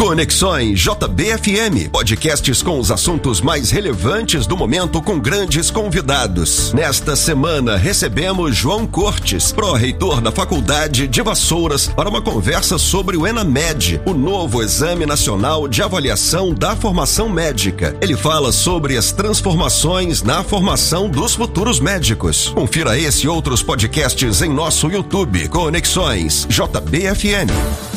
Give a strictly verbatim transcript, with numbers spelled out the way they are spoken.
Conexões J B F M, podcasts com os assuntos mais relevantes do momento com grandes convidados. Nesta semana recebemos João Cortes, pró-reitor da Faculdade de Vassouras, para uma conversa sobre o ENAMED, o novo Exame Nacional de Avaliação da Formação Médica. Ele fala sobre as transformações na formação dos futuros médicos. Confira esse e outros podcasts em nosso YouTube, Conexões J B F M.